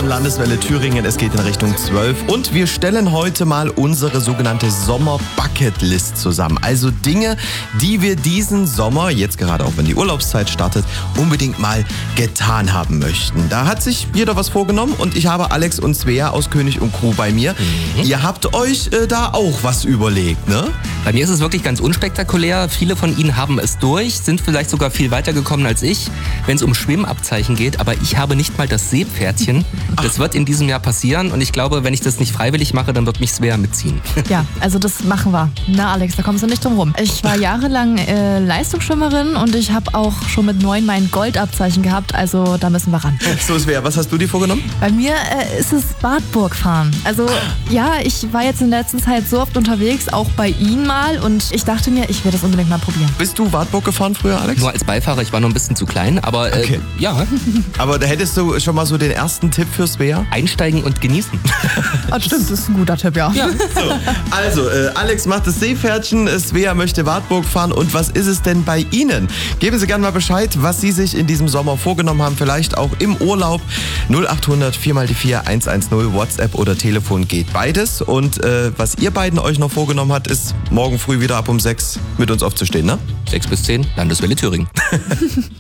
von Landeswelle Thüringen. Es geht in Richtung 12 und wir stellen heute mal unsere sogenannte Sommer-Bucketlist zusammen. Also Dinge, die wir diesen Sommer, jetzt gerade auch wenn die Urlaubszeit startet, unbedingt mal getan haben möchten. Da hat sich jeder was vorgenommen und ich habe Alex und Svea aus König und Crew bei mir. Ihr habt euch da auch was überlegt, ne? Bei mir ist es wirklich ganz unspektakulär. Viele von Ihnen haben es durch, sind vielleicht sogar viel weiter gekommen als ich, wenn es um Schwimmabzeichen geht. Aber ich habe nicht mal das Seepferdchen. Das wird in diesem Jahr passieren und ich glaube, wenn ich das nicht freiwillig mache, dann wird mich Svea mitziehen. Ja, also das machen wir. Na Alex, da kommst du nicht drum rum. Ich war jahrelang Leistungsschwimmerin und ich habe auch schon mit 9 mein Goldabzeichen gehabt, also da müssen wir ran. So, Svea, was hast du dir vorgenommen? Bei mir ist es Wartburg fahren. Also ja, ich war jetzt in der letzten Zeit so oft unterwegs, auch bei Ihnen mal und ich dachte mir, ich will das unbedingt mal probieren. Bist du Wartburg gefahren früher, Alex? Nur als Beifahrer, ich war noch ein bisschen zu klein, aber Okay. ja, Aber da hättest du schon mal so den ersten Tipp für Svea? einsteigen und genießen. Ah, stimmt, das ist ein guter Tipp, ja. Also, Alex macht das Seepferdchen, Svea möchte Wartburg fahren und was ist es denn bei Ihnen? Geben Sie gerne mal Bescheid, was Sie sich in diesem Sommer vorgenommen haben, vielleicht auch im Urlaub. 0800 4x4 110, WhatsApp oder Telefon geht beides. Und was ihr beiden euch noch vorgenommen habt, ist morgen früh wieder ab um 6 mit uns aufzustehen, ne? 6 bis 10, Landeswelle Thüringen.